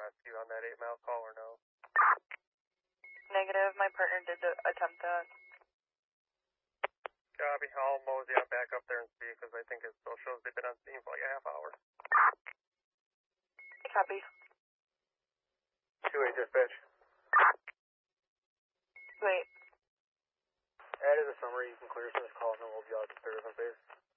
rescue on that 8-mile call or no? Negative, my partner did attempt that. Copy, I'll mosey on back up there and see, because I think it still shows they've been on scene for like a half hour. Copy. 2-8 dispatch. Wait. Add as a summary, you can clear this call and then we'll be out to service on base.